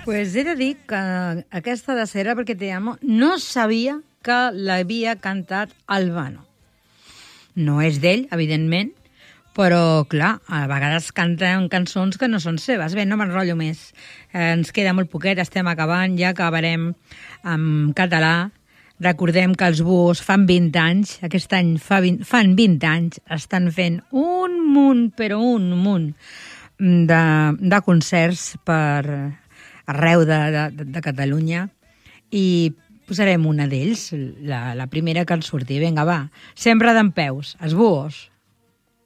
Pues he de dir que aquesta de Cera perquè te amo no sabia que l'havia cantat Albano. No és d'ell, evidentment, però, clar, a vegades canten cançons que no són seves. Bé, no m'enrotllo més. Ens queda molt poquet, estem acabant, ja acabarem en català. Recordem que els Búhos fan 20 anys, aquest any fan 20 anys, estan fent un munt, però un munt de concerts per arreu de Catalunya i posarem una d'ells, la primera que ens surti. Vinga, va, sempre d'en peus, els Búhos.